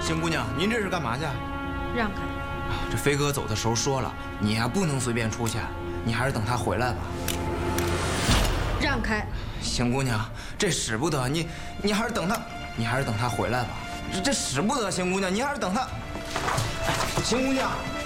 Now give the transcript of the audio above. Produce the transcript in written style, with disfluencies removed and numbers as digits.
邢姑娘，您这是干嘛去？ 让开！ 这飞哥走的时候说了，你呀不能随便出去，你还是等他回来吧。 让开！ 邢姑娘，这使不得，你还是等他，回来吧。这使不得，邢姑娘，你还是等他。邢姑娘。